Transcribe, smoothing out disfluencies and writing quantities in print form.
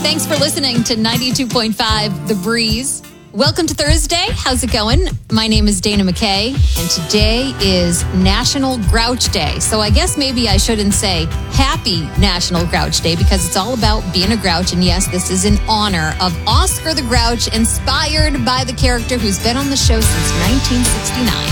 Thanks for listening to 92.5 The Breeze. Welcome to Thursday. How's it going? My name is Dana McKay, and today is National Grouch Day. So I guess maybe I shouldn't say Happy National Grouch Day because it's all about being a grouch. And yes, this is in honor of Oscar the Grouch, inspired by the character who's been on the show since 1969.